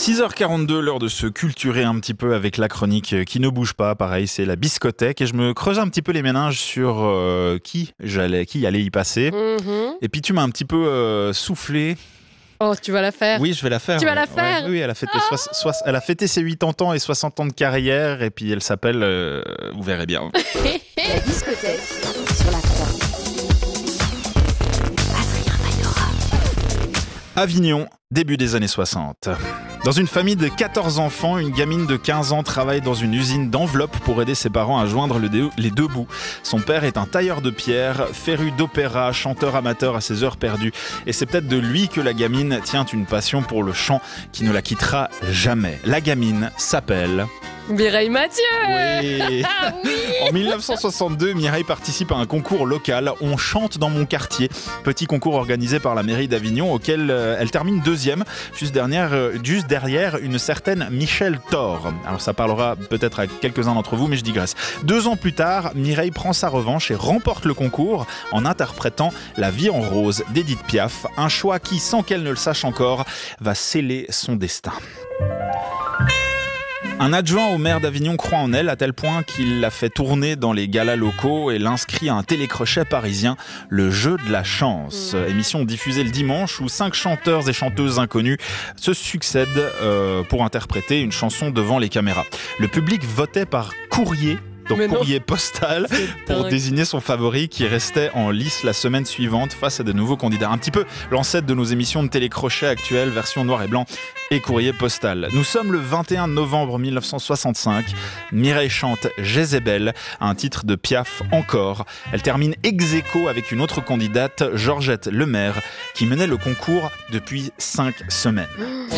6h42, l'heure de se culturer un petit peu avec la chronique qui ne bouge pas. Pareil, c'est la biscothèque et je me creuse un petit peu les méninges sur qui allait y passer. Et puis tu m'as un petit peu soufflé. Oh, tu vas la faire. Oui, je vais la faire. Tu vas la faire. Oui, elle a fêté ses 80 ans et 60 ans de carrière et puis elle s'appelle, vous verrez bien. La discothèque sur la 3. Adrien Maillora. Avignon, début des années 60. Dans une famille de 14 enfants, une gamine de 15 ans travaille dans une usine d'enveloppes pour aider ses parents à joindre les deux bouts. Son père est un tailleur de pierre, féru d'opéra, chanteur amateur à ses heures perdues. Et c'est peut-être de lui que la gamine tient une passion pour le chant qui ne la quittera jamais. La gamine s'appelle... Mireille Mathieu. Oui. En 1962, Mireille participe à un concours local. On chante dans mon quartier. Petit concours organisé par la mairie d'Avignon auquel elle termine deuxième, juste derrière une certaine Michèle Thor. Alors ça parlera peut-être à quelques-uns d'entre vous, mais je digresse. 2 ans plus tard, Mireille prend sa revanche et remporte le concours en interprétant La vie en rose d'Édith Piaf. Un choix qui, sans qu'elle ne le sache encore, va sceller son destin. Un adjoint au maire d'Avignon croit en elle à tel point qu'il la fait tourner dans les galas locaux et l'inscrit à un télécrochet parisien, Le jeu de la chance. Émission diffusée le dimanche où 5 chanteurs et chanteuses inconnus se succèdent pour interpréter une chanson devant les caméras. Le public votait par courrier. Donc courrier postal pour désigner son favori qui restait en lice la semaine suivante face à de nouveaux candidats. Un petit peu l'ancêtre de nos émissions de télécrochet actuelles, version noir et blanc et courrier postal. Nous sommes le 21 novembre 1965. Mireille chante Jézébel, un titre de Piaf encore. Elle termine ex aequo avec une autre candidate, Georgette Lemaire, qui menait le concours depuis 5 semaines.